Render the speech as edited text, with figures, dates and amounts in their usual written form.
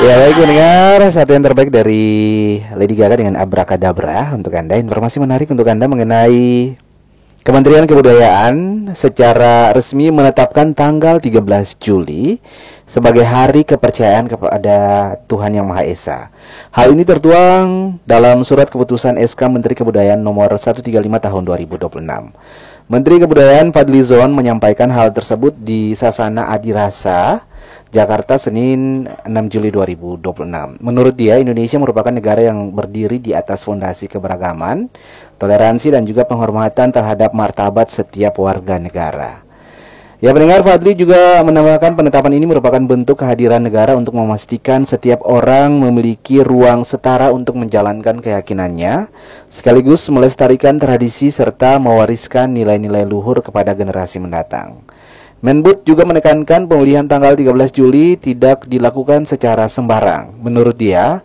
Ya baik mendengar satu yang terbaik dari Lady Gaga dengan Abracadabra untuk Anda. Informasi menarik untuk Anda mengenai Kementerian Kebudayaan secara resmi menetapkan tanggal 13 Juli sebagai hari kepercayaan kepada Tuhan Yang Maha Esa. Hal ini tertuang dalam surat keputusan SK Menteri Kebudayaan nomor 135 tahun 2026. Menteri Kebudayaan Fadlizon menyampaikan hal tersebut di Sasana Adirasa, Jakarta, Senin 6 Juli 2026. Menurut dia, Indonesia merupakan negara yang berdiri di atas fondasi keberagaman, toleransi, dan juga penghormatan terhadap martabat setiap warga negara. Ya, pendengar, Fadli juga menambahkan penetapan ini merupakan bentuk kehadiran negara untuk memastikan setiap orang memiliki ruang setara untuk menjalankan keyakinannya, sekaligus melestarikan tradisi serta mewariskan nilai-nilai luhur kepada generasi mendatang. Menbud juga menekankan pemilihan tanggal 13 Juli tidak dilakukan secara sembarang. Menurut dia,